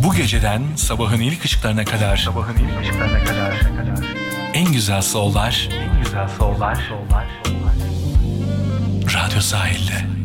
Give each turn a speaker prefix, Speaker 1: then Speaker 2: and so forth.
Speaker 1: Bu geceden sabahın ilk ışıklarına kadar en güzel soul'lar Radyo Sahil'de.